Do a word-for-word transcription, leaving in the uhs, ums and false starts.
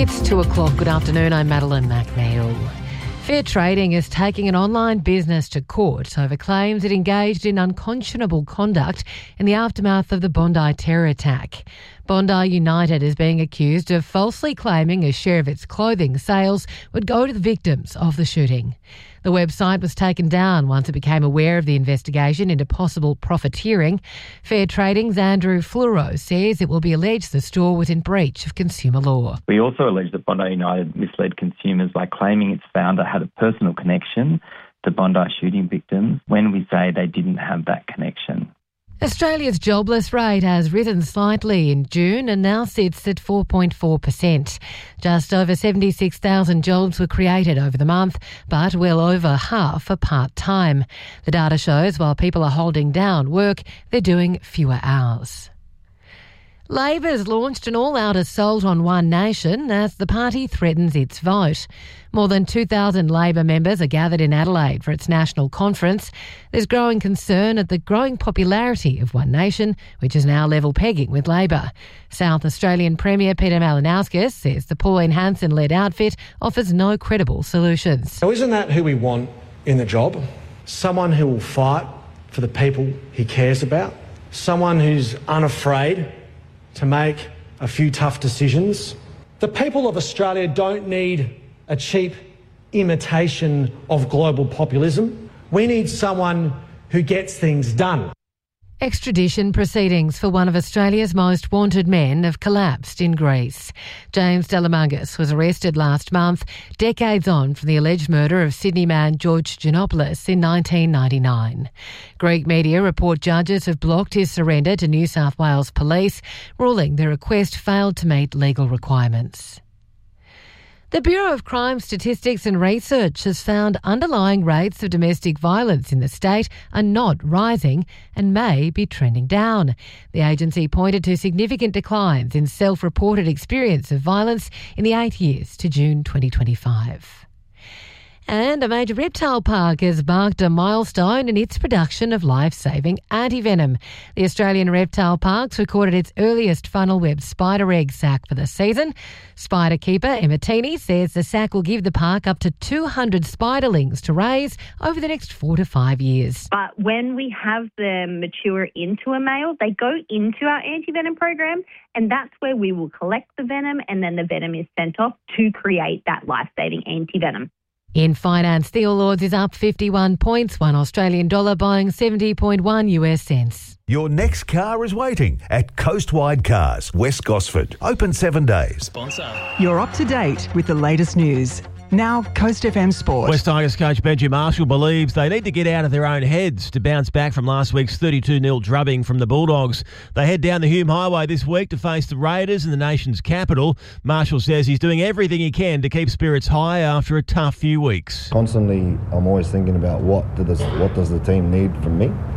It's two o'clock. Good afternoon. I'm Madeline McNeil. Fair Trading is taking an online business to court over claims it engaged in unconscionable conduct in the aftermath of the Bondi terror attack. Bondi United is being accused of falsely claiming a share of its clothing sales would go to the victims of the shooting. The website was taken down once it became aware of the investigation into possible profiteering. Fair Trading's Andrew Fluro says it will be alleged the store was in breach of consumer law. We also allege that Bondi United misled consumers by claiming its founder had a personal connection to Bondi shooting victims when we say they didn't have that connection. Australia's jobless rate has risen slightly in June and now sits at four point four percent. Just over seventy-six thousand jobs were created over the month, but well over half are part-time. The data shows while people are holding down work, they're doing fewer hours. Labor's launched an all-out assault on One Nation as the party threatens its vote. More than two thousand Labor members are gathered in Adelaide for its national conference. There's growing concern at the growing popularity of One Nation, which is now level pegging with Labor. South Australian Premier Peter Malinauskas says the Pauline Hanson-led outfit offers no credible solutions. So isn't that who we want in the job? Someone who will fight for the people he cares about. Someone who's unafraid to make a few tough decisions. The people of Australia don't need a cheap imitation of global populism. We need someone who gets things done. Extradition proceedings for one of Australia's most wanted men have collapsed in Greece. James Delamangas was arrested last month, decades on from the alleged murder of Sydney man George Giannopoulos in nineteen ninety-nine. Greek media report judges have blocked his surrender to New South Wales Police, ruling the request failed to meet legal requirements. The Bureau of Crime Statistics and Research has found underlying rates of domestic violence in the state are not rising and may be trending down. The agency pointed to significant declines in self-reported experience of violence in the eight years to June twenty twenty-five. And a major reptile park has marked a milestone in its production of life-saving antivenom. The Australian Reptile Parks recorded its earliest funnel web spider egg sac for the season. Spider keeper Emma Teeny says the sac will give the park up to two hundred spiderlings to raise over the next four to five years. But when we have them mature into a male, they go into our antivenom program, and that's where we will collect the venom, and then the venom is sent off to create that life-saving antivenom. In finance, the All Ords is up fifty-one points, one Australian dollar buying seventy point one US cents. Your next car is waiting at Coastwide Cars, West Gosford. Open seven days. Sponsor. You're up to date with the latest news. Now, Coast F M Sport. West Tigers coach Benji Marshall believes they need to get out of their own heads to bounce back from last week's thirty-two nil drubbing from the Bulldogs. They head down the Hume Highway this week to face the Raiders in the nation's capital. Marshall says he's doing everything he can to keep spirits high after a tough few weeks. Constantly, I'm always thinking about what, do this, what does the team need from me.